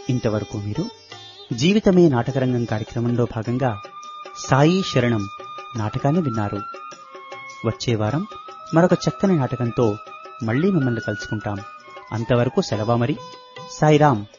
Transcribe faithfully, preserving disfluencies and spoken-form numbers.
ఇంతవరకు మీరు జీవితమే నాటకరంగం కార్యక్రమంలో భాగంగా సాయి శరణం నాటకాన్ని విన్నారు. వచ్చే వారం మరొక చక్కని నాటకంతో మళ్లీ మిమ్మల్ని కలుసుకుంటాం. అంతవరకు సెలవా మరి. సాయిరాం.